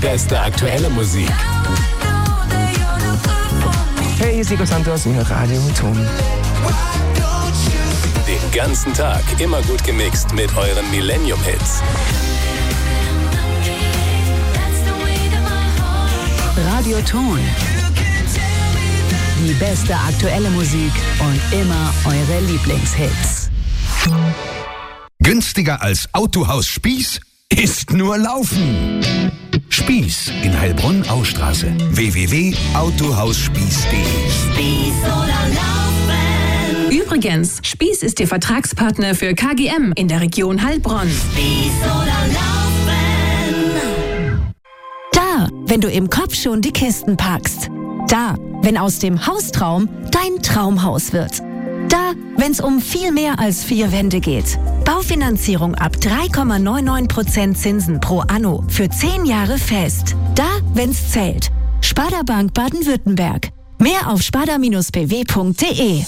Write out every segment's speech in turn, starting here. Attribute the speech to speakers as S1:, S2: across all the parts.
S1: beste aktuelle Musik.
S2: Hey, hier ist Nico Santos in Radio Ton.
S1: Den ganzen Tag immer gut gemixt mit euren Millennium-Hits.
S3: Radio Ton. Die beste aktuelle Musik und immer eure Lieblingshits.
S4: Günstiger als Autohaus Spieß ist nur Laufen. Spieß in Heilbronn-Austraße. www.autohausspieß.de.
S5: Spieß oder Laufen.
S3: Übrigens, Spieß ist Ihr Vertragspartner für KGM in der Region Heilbronn.
S5: Spieß oder Laufen.
S6: Da, wenn du im Kopf schon die Kisten packst. Da, wenn aus dem Haustraum dein Traumhaus wird. Da, wenn's um viel mehr als 4 Wände geht. Baufinanzierung ab 3,99% Zinsen pro Anno für 10 Jahre fest. Da, wenn's zählt. Sparda Bank Baden-Württemberg. Mehr auf sparda-bw.de.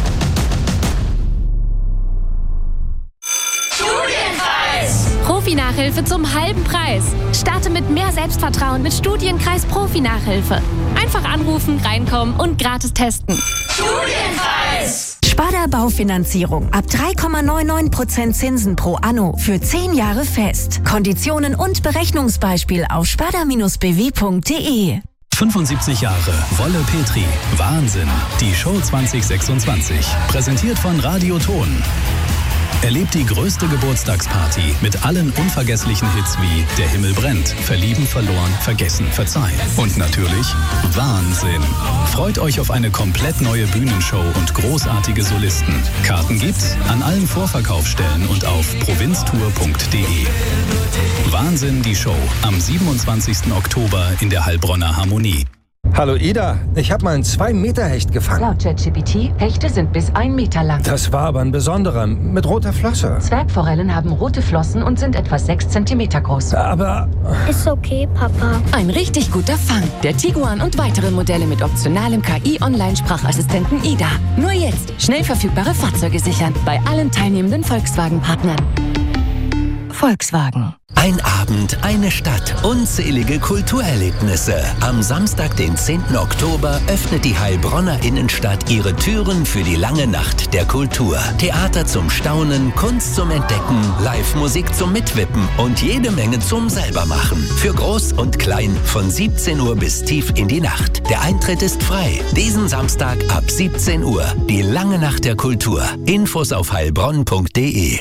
S7: Profi-Nachhilfe zum halben Preis. Starte mit mehr Selbstvertrauen mit Studienkreis Profi-Nachhilfe. Einfach anrufen, reinkommen und gratis testen.
S5: Studienkreis.
S6: Sparda Baufinanzierung ab 3,99% Zinsen pro Anno für 10 Jahre fest. Konditionen und Berechnungsbeispiel auf sparda-bw.de.
S1: 75 Jahre Wolle Petri. Wahnsinn. Die Show 2026. Präsentiert von Radio Ton. Erlebt die größte Geburtstagsparty mit allen unvergesslichen Hits wie Der Himmel brennt, Verlieben, verloren, vergessen, verzeihen. Und natürlich Wahnsinn. Freut euch auf eine komplett neue Bühnenshow und großartige Solisten. Karten gibt's an allen Vorverkaufsstellen und auf provinztour.de. Wahnsinn, die Show am 27. Oktober in der Heilbronner Harmonie.
S8: Hallo Ida, ich habe mal einen 2-Meter-Hecht gefangen.
S9: Laut ChatGPT, Hechte sind bis 1 Meter lang.
S8: Das war aber ein besonderer, mit roter Flosse.
S9: Zwergforellen haben rote Flossen und sind etwa 6 Zentimeter groß.
S8: Aber...
S10: Ist okay, Papa.
S11: Ein richtig guter Fang. Der Tiguan und weitere Modelle mit optionalem KI-Online-Sprachassistenten Ida. Nur jetzt schnell verfügbare Fahrzeuge sichern bei allen teilnehmenden Volkswagen-Partnern. Volkswagen.
S12: Ein Abend, eine Stadt, unzählige Kulturerlebnisse. Am Samstag, den 10. Oktober, öffnet die Heilbronner Innenstadt ihre Türen für die lange Nacht der Kultur. Theater zum Staunen, Kunst zum Entdecken, Live-Musik zum Mitwippen und jede Menge zum Selbermachen. Für Groß und Klein von 17 Uhr bis tief in die Nacht. Der Eintritt ist frei. Diesen Samstag ab 17 Uhr. Die lange Nacht der Kultur. Infos auf heilbronn.de.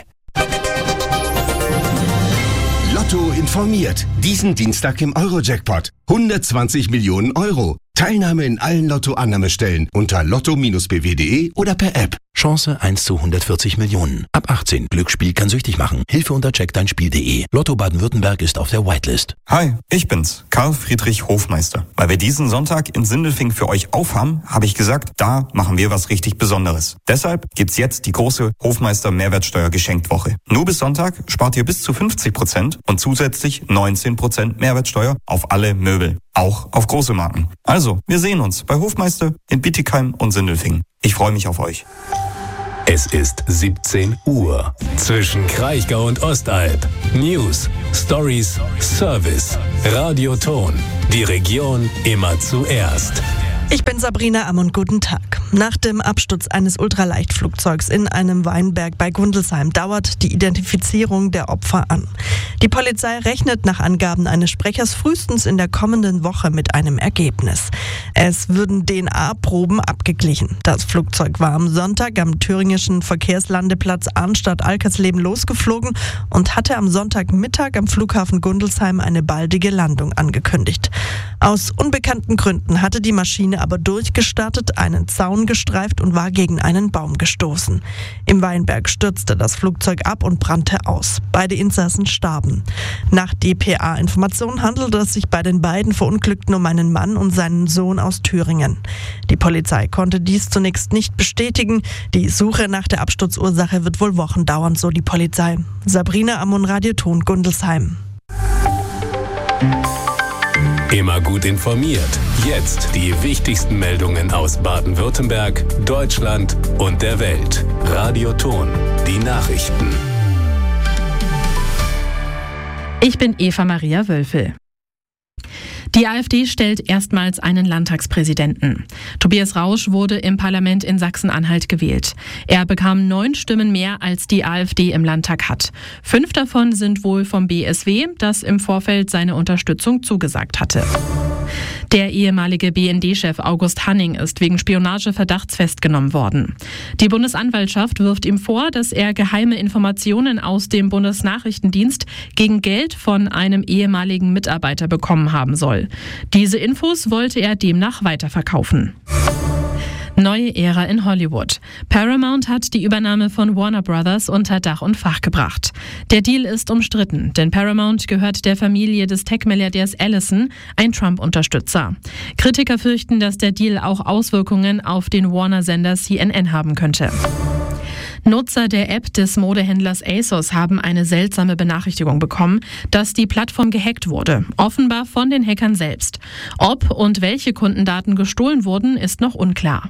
S4: Lotto informiert. Diesen Dienstag im Euro-Jackpot. 120 Millionen Euro. Teilnahme in allen Lotto-Annahmestellen unter lotto-bw.de oder per App. Chance 1 zu 140 Millionen. Ab 18. Glücksspiel kann süchtig machen. Hilfe unter checkdeinspiel.de. Lotto Baden-Württemberg ist auf der Whitelist.
S13: Hi, ich bin's, Karl Friedrich Hofmeister. Weil wir diesen Sonntag in Sindelfingen für euch aufhaben, habe ich gesagt, da machen wir was richtig Besonderes. Deshalb gibt's jetzt die große Hofmeister Mehrwertsteuer-Geschenktwoche. Nur bis Sonntag spart ihr bis zu 50% und zusätzlich 19% Mehrwertsteuer auf alle Möbel. Auch auf große Marken. Also, wir sehen uns bei Hofmeister in Bietigheim und Sindelfingen. Ich freue mich auf euch.
S1: Es ist 17 Uhr. Zwischen Kraichgau und Ostalb. News, Stories, Service. Radio Ton. Die Region immer zuerst.
S14: Ich bin Sabrina Ammon, guten Tag. Nach dem Absturz eines Ultraleichtflugzeugs in einem Weinberg bei Gundelsheim dauert die Identifizierung der Opfer an. Die Polizei rechnet nach Angaben eines Sprechers frühestens in der kommenden Woche mit einem Ergebnis. Es würden DNA-Proben abgeglichen. Das Flugzeug war am Sonntag am thüringischen Verkehrslandeplatz Arnstadt-Alkersleben losgeflogen und hatte am Sonntagmittag am Flughafen Gundelsheim eine baldige Landung angekündigt. Aus unbekannten Gründen hatte die Maschine aber durchgestartet, einen Zaun gestreift und war gegen einen Baum gestoßen. Im Weinberg stürzte das Flugzeug ab und brannte aus. Beide Insassen starben. Nach dpa-Informationen handelte es sich bei den beiden Verunglückten um einen Mann und seinen Sohn aus Thüringen. Die Polizei konnte dies zunächst nicht bestätigen. Die Suche nach der Absturzursache wird wohl Wochen dauern, so die Polizei. Sabrina Ammon, Radio Ton, Gundelsheim.
S1: Immer gut informiert. Jetzt die wichtigsten Meldungen aus Baden-Württemberg, Deutschland und der Welt. Radio Ton, die Nachrichten.
S15: Ich bin Eva Maria Wölfel. Die AfD stellt erstmals einen Landtagspräsidenten. Tobias Rausch wurde im Parlament in Sachsen-Anhalt gewählt. Er bekam 9 Stimmen mehr, als die AfD im Landtag hat. 5 davon sind wohl vom BSW, das im Vorfeld seine Unterstützung zugesagt hatte. Der ehemalige BND-Chef August Hanning ist wegen Spionageverdachts festgenommen worden. Die Bundesanwaltschaft wirft ihm vor, dass er geheime Informationen aus dem Bundesnachrichtendienst gegen Geld von einem ehemaligen Mitarbeiter bekommen haben soll. Diese Infos wollte er demnach weiterverkaufen. Neue Ära in Hollywood. Paramount hat die Übernahme von Warner Brothers unter Dach und Fach gebracht. Der Deal ist umstritten, denn Paramount gehört der Familie des Tech-Milliardärs Ellison, ein Trump-Unterstützer. Kritiker fürchten, dass der Deal auch Auswirkungen auf den Warner-Sender CNN haben könnte. Nutzer der App des Modehändlers ASOS haben eine seltsame Benachrichtigung bekommen, dass die Plattform gehackt wurde, offenbar von den Hackern selbst. Ob und welche Kundendaten gestohlen wurden, ist noch unklar.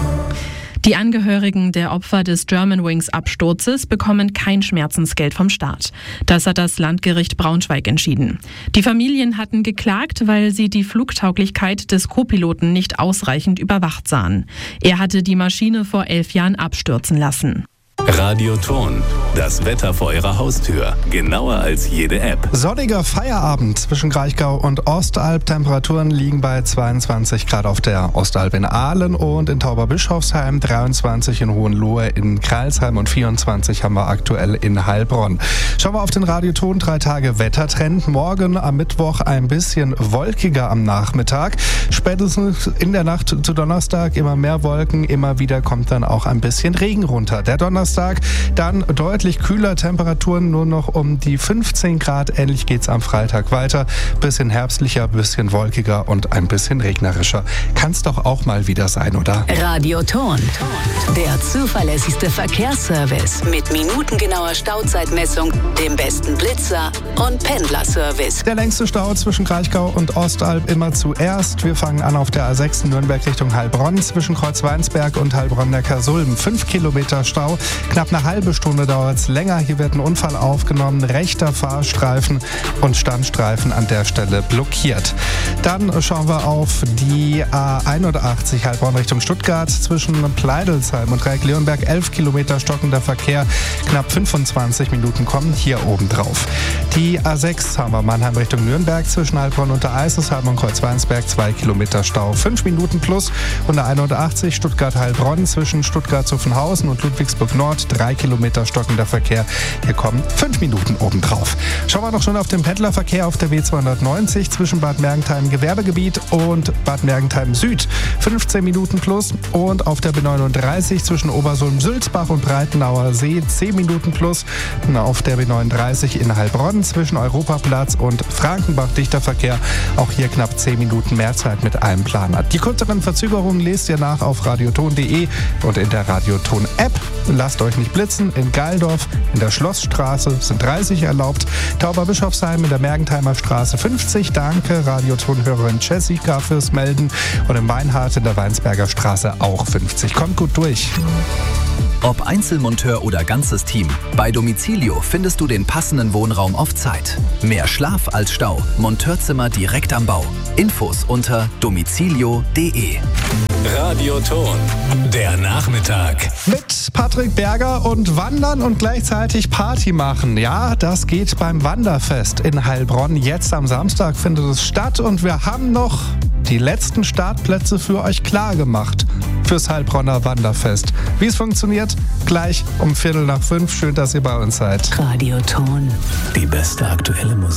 S15: Die Angehörigen der Opfer des Germanwings-Absturzes bekommen kein Schmerzensgeld vom Staat. Das hat das Landgericht Braunschweig entschieden. Die Familien hatten geklagt, weil sie die Flugtauglichkeit des Co-Piloten nicht ausreichend überwacht sahen. Er hatte die Maschine vor 11 Jahren abstürzen lassen.
S1: Radio Ton, das Wetter vor Ihrer Haustür. Genauer als jede App.
S16: Sonniger Feierabend zwischen Kraichgau und Ostalb. Temperaturen liegen bei 22 Grad auf der Ostalb in Aalen und in Tauberbischofsheim, 23 in Hohenlohe, in Kreilsheim und 24 haben wir aktuell in Heilbronn. Schauen wir auf den Radio Ton 3 Tage Wettertrend. Morgen am Mittwoch ein bisschen wolkiger am Nachmittag. Spätestens in der Nacht zu Donnerstag immer mehr Wolken. Immer wieder kommt dann auch ein bisschen Regen runter. Der Donnerstag dann deutlich kühler, Temperaturen nur noch um die 15 Grad. Ähnlich geht's am Freitag weiter. Bisschen herbstlicher, bisschen wolkiger und ein bisschen regnerischer. Kann's doch auch mal wieder sein, oder?
S6: Radio Ton, der zuverlässigste Verkehrsservice mit minutengenauer Stauzeitmessung, dem besten Blitzer und Pendlerservice.
S16: Der längste Stau zwischen Kraichgau und Ostalb immer zuerst. Wir fangen an auf der A6 Nürnberg Richtung Heilbronn zwischen Kreuzweinsberg und Heilbronn-Neckarsulm. 5 Kilometer Stau. Knapp eine halbe Stunde dauert es länger. Hier wird ein Unfall aufgenommen. Rechter Fahrstreifen und Standstreifen an der Stelle blockiert. Dann schauen wir auf die A81 Heilbronn Richtung Stuttgart zwischen Pleidelsheim und Reik-Leonberg. 11 Kilometer stockender Verkehr. Knapp 25 Minuten kommen hier oben drauf. Die A6 haben wir Mannheim Richtung Nürnberg zwischen Heilbronn und der Eisesheim und Kreuzweinsberg. 2 Kilometer Stau. 5 Minuten plus. Und der 81 Stuttgart-Heilbronn zwischen Stuttgart-Zuffenhausen und Ludwigsburg Nord. 3 Kilometer stockender Verkehr. Hier kommen 5 Minuten obendrauf. Schauen wir noch schon auf den Pendlerverkehr auf der W290 zwischen Bad Mergentheim Gewerbegebiet und Bad Mergentheim Süd. 15 Minuten plus. Und auf der B39 zwischen Obersulm-Sülzbach und Breitenauer See 10 Minuten plus. Und auf der B39 in Heilbronn zwischen Europaplatz und Frankenbach dichter Verkehr. Auch hier knapp 10 Minuten mehr Zeit mit einem Planer. Die kürzeren Verzögerungen lest ihr nach auf radioton.de und in der Radioton-App. Lasst euch nicht blitzen. In Geildorf in der Schlossstraße sind 30 erlaubt. Tauberbischofsheim in der Mergentheimer Straße 50. Danke, Radiotonhörerin Jessica fürs Melden. Und in Weinhardt in der Weinsberger Straße auch 50. Kommt gut durch.
S1: Ob Einzelmonteur oder ganzes Team, bei Domicilio findest du den passenden Wohnraum auf Zeit. Mehr Schlaf als Stau. Monteurzimmer direkt am Bau. Infos unter domicilio.de. Radio Ton, der Nachmittag.
S16: Mit Patrick Berger und Wandern und gleichzeitig Party machen. Ja, das geht beim Wanderfest in Heilbronn. Jetzt am Samstag findet es statt und wir haben noch die letzten Startplätze für euch klar gemacht fürs Heilbronner Wanderfest. Wie es funktioniert, gleich um 4:45. Schön, dass ihr bei uns seid.
S6: Radio Ton.
S1: Die beste aktuelle Musik.